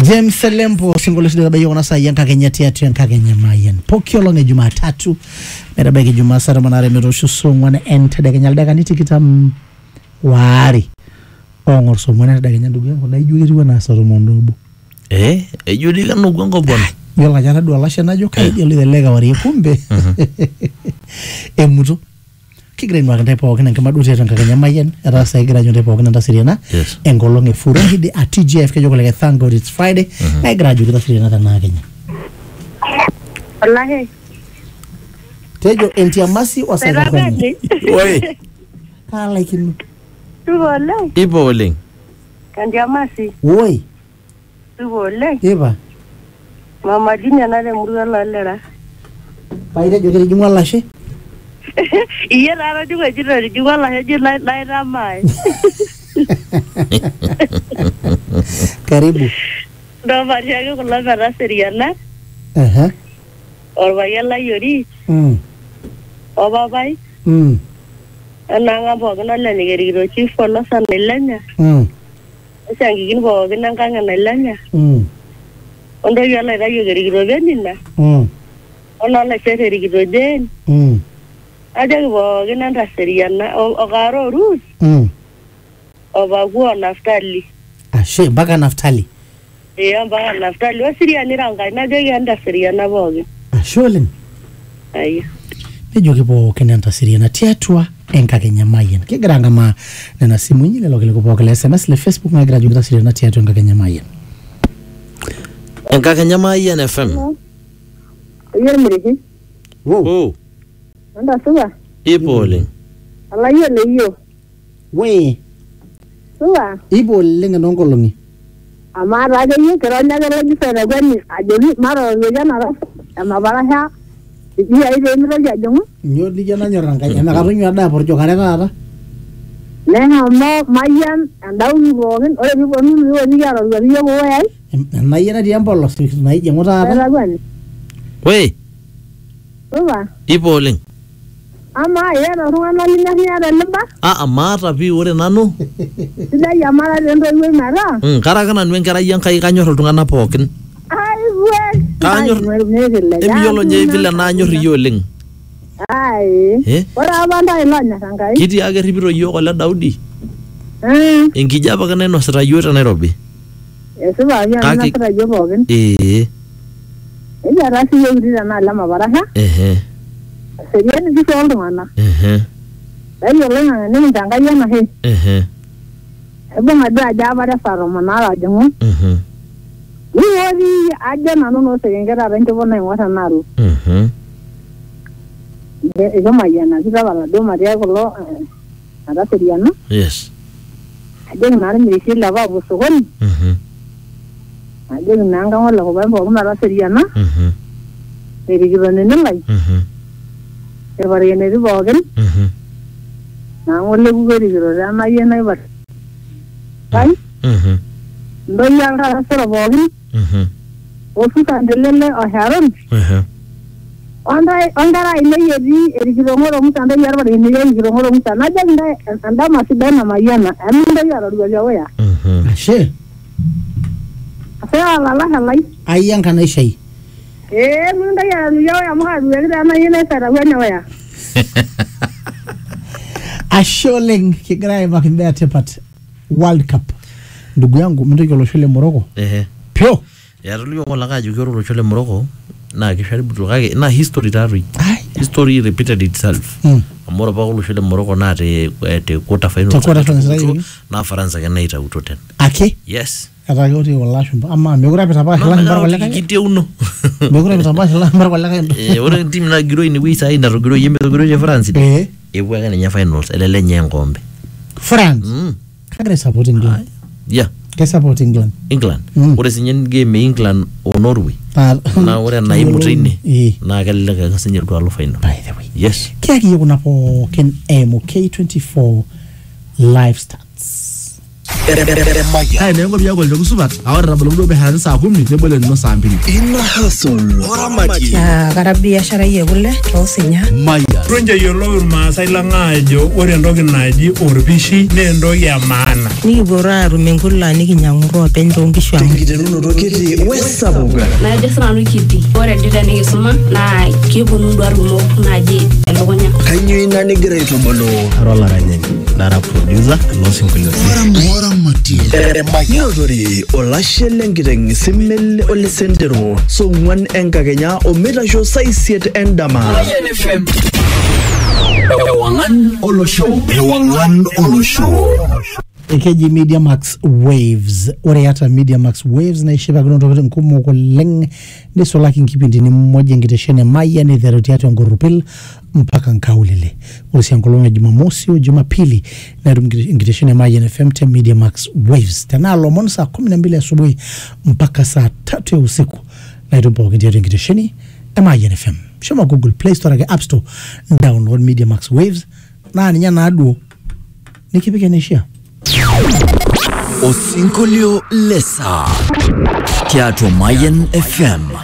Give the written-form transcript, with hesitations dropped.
James Selempo singolo sida bayo na sayan kakenya tiatu yang kakenya mayan. Pokyo nge Jumatatu. Mera bagi Jumat sara manare merosho songwana ente daga nyalda kaniti kita wari. Ongor songwana daga nyandu yangu na ijuri wana saro mondobu. Ijuri kan nugu ngo bon. Yola jana dua lasha najo kai yali lega wari kumbe. Muto kigren wa kanta po kana kama dute tanka kanya mayen rasa igra jonde po kana tasiriana engolonge furahi de atgf ke jogole thank God it's Friday na igra jonde tasiriana tana kenya wallahi tejo enti amasi wasaka kwani oi kala kinu tu wallahi ibo ling kandi amasi oi tu wallahi eba mama dinya na le muru la lera paide jogere jumwa lashe iya rara juga jira juga lah aja lain ramai. Karibu. Dah baca aku kalau pada seriana. Orang yang lain yuri. Oh babai. Nanga bawa kena lagi kiri chief follow sana nilainya. Sangki kini bawa kena kangen nilainya. Untuk yang lain lagi kiri benin lah. Orang lain cari kiri den. Ada bawa kena raseriana, ogaro rus. Obaguo Naftali. Ashe baga Naftali. Baga Naftali. Wasiriani rangai na jadi anda seriana bawa. Asholin. Ayo. Bejo kipo kena anda seriana tiatua enka Kenya mayen. Kigranga ma na simu nyile lokele kupo kele SMS le Facebook na graduate anda seriana tiatua enka Kenya mayen. Enka Kenya mayen FM. Iya mereka. Oh. Anda suka? Ibo ling. Alayo leyo. We. Suka? Ibo ling nongolongi. Amara aja yo kerana lagi sana gani. Ajori maro ngejana ra. Amabara ha. Iya ide miro jajongu. Nyo di jana nyorang kanya na karo nyada por jokare ta. Lenga mo mayan andau ni bogen ore ni bonu ni yaro yo goe. Na yena di ambolos na ijengo ta. We. Suka? Ibo ling. Ama ya na ruana linya hiya lamba amara bi ore nanu sida ya mara ndo we mara kara kana nwen kara yang kai kanyor tungana pokin ai we kanyor yolo nye vile na nyor yo ling ai ora banda ilanya sangai kiti age ribiro yo ko la Daudi ingijaba kana no sra yo ta Nairobi suba ya na sra yo bogen ila rasi yo dira na lama baraha serian di soal mana? Ayo lengan ni jangan ya nahe. Ebang ada aja pada faro mana aja mu. Ni wali aja nanu no sehingga ada yang coba naik wasa naru. Itu mayan kita bala do Maria kalau ada serian no. Yes. Ada nari misi lava busukan. Ada nangkang wala ko ba mo ada serian no. Jadi kita ni nilai. Varian itu bawakan, nah oleh bukan itu, ramai yang naik ber, kan? Doi yang rasa serba bawakan, osu kandelnya heran, anda ini jadi kirongor orang anda yang ber ini yang kirongor orang sana aja anda masih dah nama yana, anda yang orang jauh ya. Ashe. Saya halai. Ayang kan Aisyah. Munda ya yo ya mwa ya na yene sara wanya ya. Asholeng kigrae makimbea tepat World Cup. Ndugu yangu mndege lo shule Morocco. Pio. Ya rulio ngola ka jukero lo shule Morocco na kisharibu tukage na history tari. History repeated itself. Amora ba lo shule Morocco na te quarter final. Na Faransa kana ita utoten. Ake? Yes. Atagoti wala shumba amma megura petapa hela mbar wala kaya kiti uno megura petapa hela mbar wala kaya ora team na giro ni wisa ina giro yembe giro je France bwa kana nya finals elele nya ngombe France kagre support England ke support England ora sinyen game England o Norway na ora na imutini na kala ka sinyen to alo final by the way yes kiaki kuna po ken MK24 live stats. Hai nengo biya gol dogu subat awara rabalo be haran sa gumni te bolen no sambiri ina hasul oramati garabia sharaye gulle tosinya maya Ronja yolo ma sailanga jo ore ndogi naji orbishi ne ndo ya maana ena Nikipora rumengula nikinyang'uro pendo nkishu ang. Tenkiterunoto kiti wesapuka. najo sinanu kiti ore dida nikisuma na kiponu duar kumok naji elukunya Kanyoo ina nigira aitubulu. Arola ranyeni. Nara producer. Losi nkulio. Notori olashe lenkiteng simel olesentero. Song'uan enkakenya omeitasho saa 7 endama. Ewangan olosho. Ekeji Media Max Waves. Ore hata Media Max Waves na ishipakino ntokitin kumok oleng nisulaki nkipindini moja enkitesheni Mayian iteru tiatua Ngorropil mpaka Nkaulele. Ore si enkolong ya Jumamosi o Jumapili netum enkitesheni Mayian FM te Media Max Waves. Tena lomon saa 12 asubuhi mpaka saa 3 ya usiku netum pookin tiatua enkitesheni Mayian FM. Shoma Google Play Store ake App Store download Media Max Waves na ninya naduo nikipiganisha Osinkolio lesa. Teatro Mayian FM.